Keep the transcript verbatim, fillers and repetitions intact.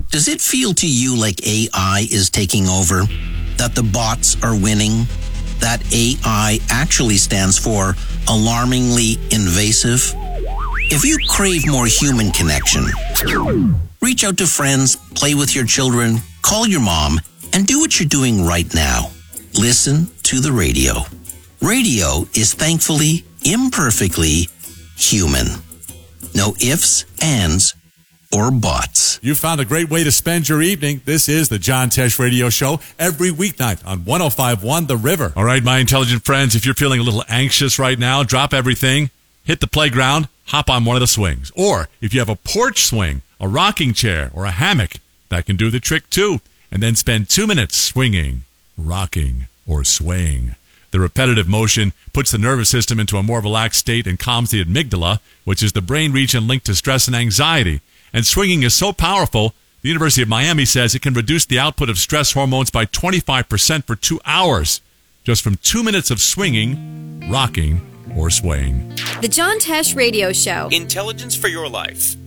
Does it feel to you like A I is taking over? That the bots are winning? That A I actually stands for alarmingly invasive? If you crave more human connection, reach out to friends, play with your children, call your mom, and do what you're doing right now. Listen to the radio. Radio is thankfully, imperfectly human. No ifs, ands, or buts. You found a great way to spend your evening. This is the John Tesh Radio Show every weeknight on one oh five point one The River. All right, my intelligent friends, if you're feeling a little anxious right now, drop everything, hit the playground, hop on one of the swings. Or if you have a porch swing, a rocking chair, or a hammock, that can do the trick too. And then spend two minutes swinging, rocking, or swaying. The repetitive motion puts the nervous system into a more relaxed state and calms the amygdala, which is the brain region linked to stress and anxiety. And swinging is so powerful, the University of Miami says it can reduce the output of stress hormones by twenty-five percent for two hours, just from two minutes of swinging, rocking, or swaying. The John Tesh Radio Show. Intelligence for your life.